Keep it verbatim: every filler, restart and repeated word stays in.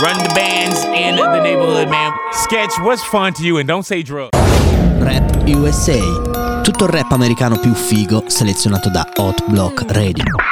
run the bands in the neighborhood, man. Sketch, what's fun to you? And don't say drugs. Rap U S A. Tutto il rap americano più figo selezionato da Hot Block Radio.